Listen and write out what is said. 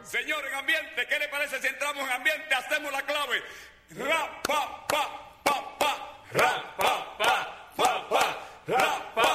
Señor, en ambiente, ¿qué le parece si entramos en ambiente? Hacemos la clave. Ra, pa, pa, pa, pa. Ra, pa, pa, pa, pa. Ra, pa.